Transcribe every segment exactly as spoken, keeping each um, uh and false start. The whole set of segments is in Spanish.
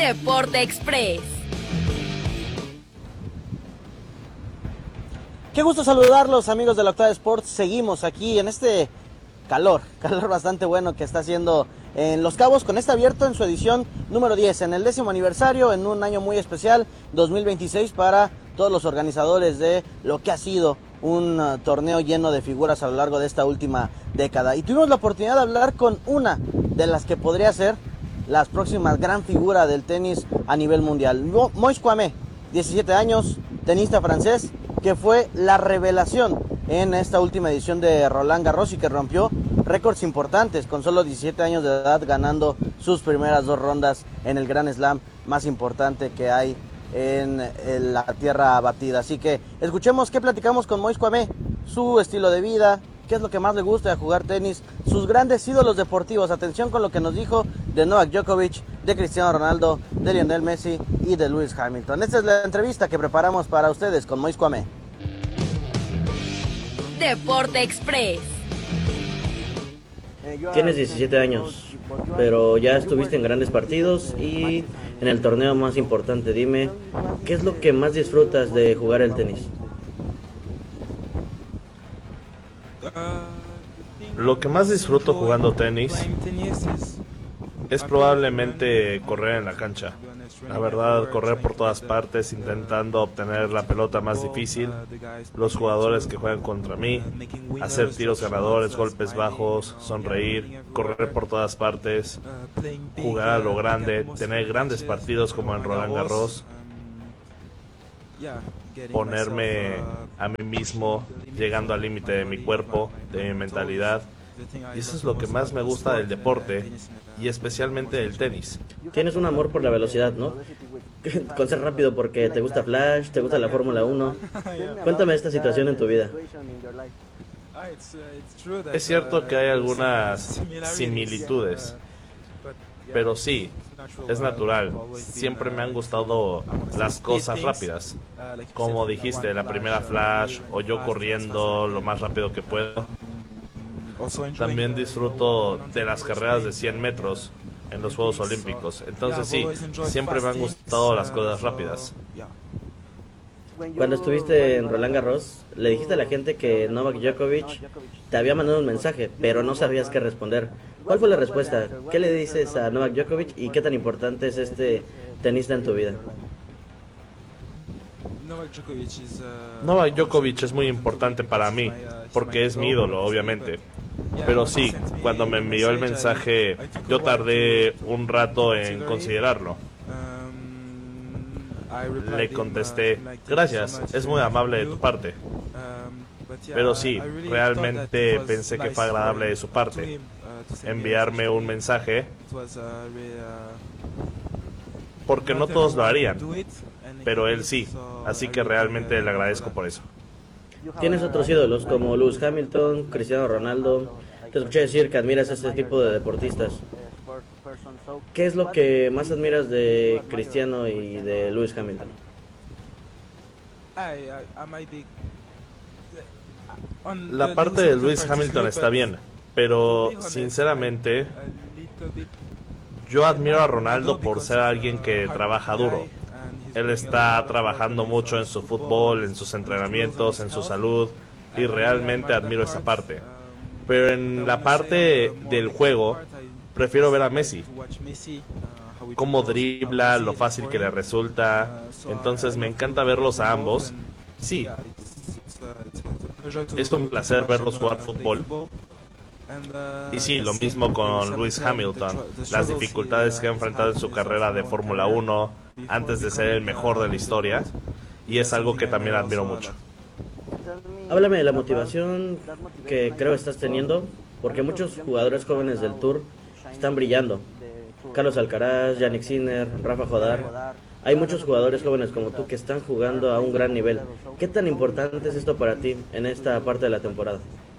Deporte Express. Qué gusto saludarlos, amigos de la Octava Sports. Seguimos aquí en este calor, calor bastante bueno que está haciendo en Los Cabos, con este abierto en su edición número diez, en el décimo aniversario, en un año muy especial, dos mil veintiséis, para todos los organizadores de lo que ha sido un uh, torneo lleno de figuras a lo largo de esta última década. Y tuvimos la oportunidad de hablar con una de las que podría ser las próximas gran figura del tenis a nivel mundial. Moise Kouamé, diecisiete años, tenista francés, que fue la revelación en esta última edición de Roland Garros y que rompió récords importantes con solo diecisiete años de edad, ganando sus primeras dos rondas en el Grand Slam más importante que hay en, en la tierra batida. Así que escuchemos qué platicamos con Moise Kouamé, su estilo de vida, qué es lo que más le gusta de jugar tenis, sus grandes ídolos deportivos. Atención con lo que nos dijo de Novak Djokovic, de Cristiano Ronaldo, de Lionel Messi y de Lewis Hamilton. Esta es la entrevista que preparamos para ustedes con Moise Kouamé. Deporte Express. Tienes diecisiete años, pero ya estuviste en grandes partidos y en el torneo más importante. Dime, ¿qué es lo que más disfrutas de jugar el tenis? Lo que más disfruto jugando tenis es probablemente correr en la cancha. La verdad, correr por todas partes intentando obtener la pelota más difícil, los jugadores que juegan contra mí, hacer tiros ganadores, golpes bajos, sonreír, correr por todas partes, jugar a lo grande, tener grandes partidos como en Roland Garros, ponerme a mí mismo llegando al límite de mi cuerpo, de mi mentalidad. Y eso es lo que más me gusta del deporte y especialmente del tenis. Tienes un amor por la velocidad, ¿no? Con ser rápido, porque te gusta Flash, te gusta la Fórmula uno. Cuéntame esta situación en tu vida. Es cierto que hay algunas similitudes, pero sí, es natural. Siempre me han gustado las cosas rápidas. Como dijiste, la primera Flash o yo corriendo lo más rápido que puedo. También disfruto de las carreras de cien metros en los Juegos Olímpicos. Entonces sí, siempre me han gustado las cosas rápidas. Cuando estuviste en Roland Garros, le dijiste a la gente que Novak Djokovic te había mandado un mensaje, pero no sabías qué responder. ¿Cuál fue la respuesta? ¿Qué le dices a Novak Djokovic y qué tan importante es este tenista en tu vida? Novak Djokovic es muy importante para mí, porque es mi ídolo, obviamente. Pero sí, cuando me envió el mensaje, yo tardé un rato en considerarlo. Le contesté, gracias, es muy amable de tu parte. Pero sí, realmente pensé que fue agradable de su parte enviarme un mensaje, porque no todos lo harían, pero él sí, así que realmente le agradezco por eso. Tienes otros ídolos como Lewis Hamilton, Cristiano Ronaldo. Te escuché decir que admiras a este tipo de deportistas. ¿Qué es lo que más admiras de Cristiano y de Lewis Hamilton? La parte de Lewis Hamilton está bien, pero sinceramente yo admiro a Ronaldo por ser alguien que trabaja duro. Él está trabajando mucho en su fútbol, en sus entrenamientos, en su salud, y realmente admiro esa parte. Pero en la parte del juego, prefiero ver a Messi. Cómo dribla, lo fácil que le resulta. Entonces me encanta verlos a ambos. Sí, es un placer verlos jugar fútbol. Y sí, lo mismo con Lewis Hamilton. Las dificultades que ha enfrentado en su carrera de Fórmula uno antes de ser el mejor de la historia. Y es algo que también admiro mucho. Háblame de la motivación que creo estás teniendo, porque muchos jugadores jóvenes del Tour están brillando. Carlos Alcaraz, Jannik Sinner, Rafa Jodar. Hay muchos jugadores jóvenes como tú que están jugando a un gran nivel. ¿Qué tan importante es esto para ti en esta parte de la temporada?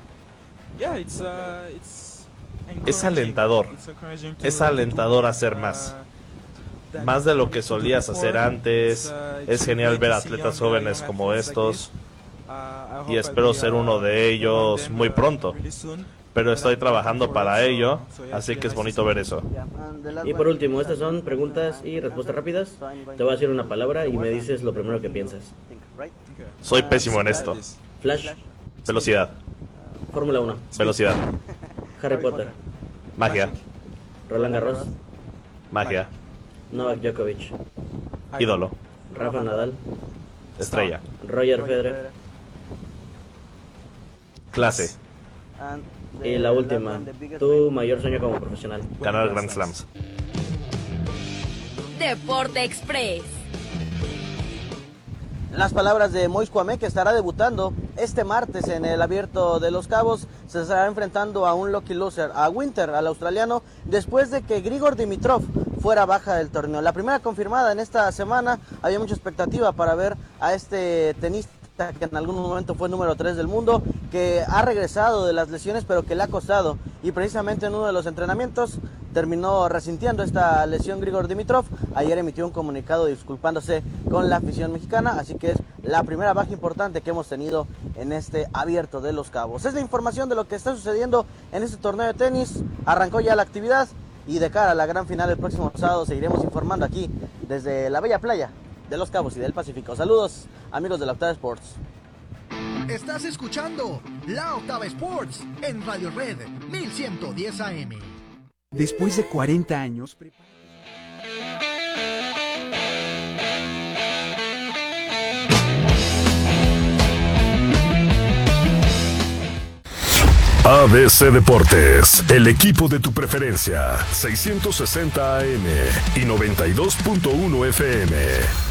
Es alentador. Es alentador hacer más. Más de lo que solías hacer antes. Es genial ver atletas jóvenes como estos. Y espero ser uno de ellos muy pronto. pero estoy trabajando para ello, así que es bonito ver eso. Y por último, estas son preguntas y respuestas rápidas. Te voy a decir una palabra y me dices lo primero que piensas. Soy pésimo en esto. Flash, Velocidad. Fórmula uno, Velocidad. Harry Potter, Magia. Roland Garros, Magia. Novak Djokovic, Ídolo. Rafa Nadal, Estrella. Roger Federer. Clase. Y la última, tu mayor sueño como profesional. Ganar Grand Slams. Deporte Express. Las palabras de Moise Kouame, que estará debutando este martes en el Abierto de Los Cabos, se estará enfrentando a un lucky loser, a Winter, al australiano, después de que Grigor Dimitrov fuera baja del torneo. La primera confirmada en esta semana, había mucha expectativa para ver a este tenista que en algún momento fue número tres del mundo, que ha regresado de las lesiones pero que le ha costado, y precisamente en uno de los entrenamientos terminó resintiendo esta lesión Grigor Dimitrov. Ayer emitió un comunicado disculpándose con la afición mexicana, así que es la primera baja importante que hemos tenido en este Abierto de Los Cabos. Es la información de lo que está sucediendo en este torneo de tenis. Arrancó ya la actividad y de cara a la gran final el próximo sábado seguiremos informando aquí desde la bella playa de Los Cabos y del Pacífico. Saludos, amigos de la Octava Sports. Estás escuchando La Octava Sports en Radio Red mil ciento diez A M. Después de cuarenta años... A B C Deportes, el equipo de tu preferencia, seiscientos sesenta A M y noventa y dos punto uno F M.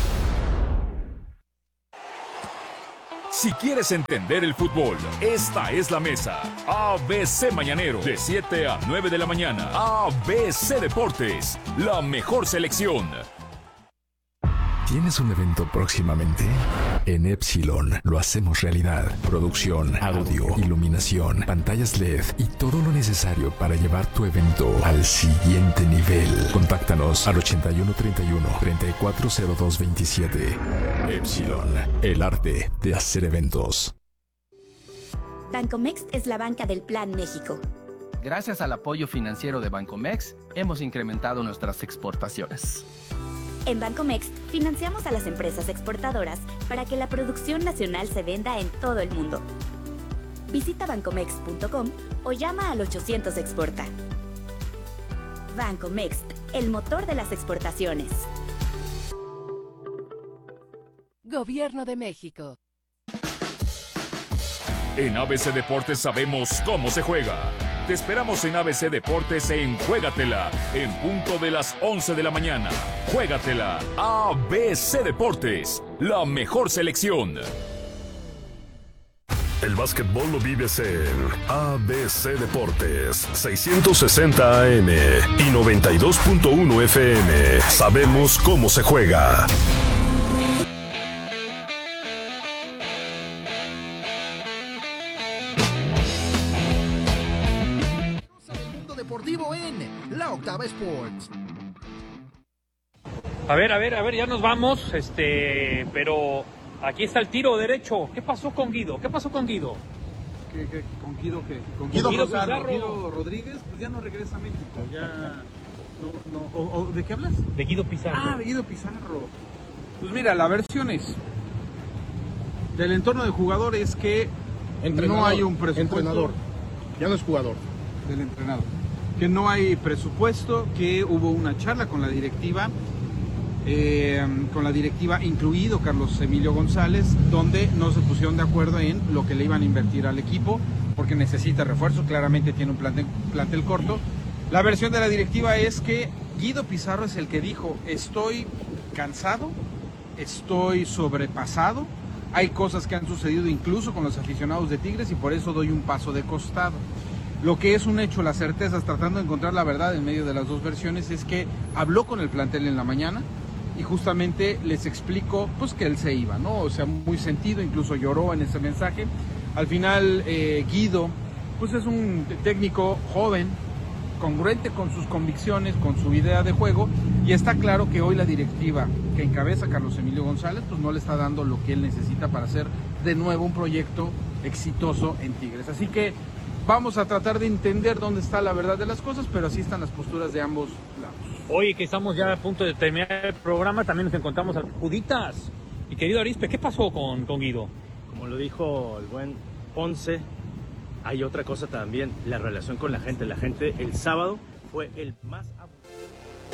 Si quieres entender el fútbol, esta es la mesa. A B C Mañanero, de siete a nueve de la mañana. A B C Deportes, la mejor selección. ¿Tienes un evento próximamente? En Epsilon lo hacemos realidad. Producción, audio, iluminación, pantallas L E D y todo lo necesario para llevar tu evento al siguiente nivel. Contáctanos al ochenta y uno treinta y uno, treinta y cuatro cero dos veintisiete. Epsilon, el arte de hacer eventos. Bancomext es la banca del Plan México. Gracias al apoyo financiero de Bancomext, hemos incrementado nuestras exportaciones. En Bancomext financiamos a las empresas exportadoras para que la producción nacional se venda en todo el mundo. Visita bancomext punto com o llama al ochocientos Exporta. Bancomext, el motor de las exportaciones. Gobierno de México. En A B C Deportes sabemos cómo se juega. Te esperamos en A B C Deportes en Juégatela, en punto de las once de la mañana. Juégatela, A B C Deportes, la mejor selección. El básquetbol lo vives en A B C Deportes, seiscientos sesenta A M y noventa y dos punto uno F M. Sabemos cómo se juega. Deportivo en La Octava Sports. A ver, a ver, a ver, ya nos vamos, este, pero aquí está el tiro derecho. ¿Qué pasó con Guido? ¿Qué pasó con Guido? ¿Qué, qué, ¿Con Guido qué? ¿Con Guido, Guido, Pizarro. Guido Rodríguez? Pues ya no regresa a México, ya... No, no, o, o, ¿de qué hablas? De Guido Pizarro. Ah, de Guido Pizarro. Pues mira, la versión es del entorno de jugador es que entrenador, no hay un presupuesto. Entrenador, ya no es jugador. Del entrenador. Que no hay presupuesto, que hubo una charla con la directiva, eh, con la directiva incluido Carlos Emilio González, donde no se pusieron de acuerdo en lo que le iban a invertir al equipo, porque necesita refuerzo, claramente tiene un plantel, plantel corto. La versión de la directiva es que Guido Pizarro es el que dijo, estoy cansado, estoy sobrepasado, hay cosas que han sucedido incluso con los aficionados de Tigres y por eso doy un paso de costado. Lo que es un hecho, las certezas, tratando de encontrar la verdad en medio de las dos versiones, es que habló con el plantel en la mañana y justamente les explicó pues que él se iba, ¿no? O sea, muy sentido, incluso lloró en ese mensaje. Al final, eh, Guido, pues es un técnico joven, congruente con sus convicciones, con su idea de juego, y está claro que hoy la directiva que encabeza Carlos Emilio González, pues no le está dando lo que él necesita para hacer de nuevo un proyecto exitoso en Tigres. Así que Vamos a tratar de entender dónde está la verdad de las cosas, pero así están las posturas de ambos lados. Hoy que estamos ya a punto de terminar el programa, también nos encontramos a Juditas. Mi querido Arispe, ¿qué pasó con, con Guido? Como lo dijo el buen Ponce, hay otra cosa también, la relación con la gente. La gente el sábado fue el más abundante.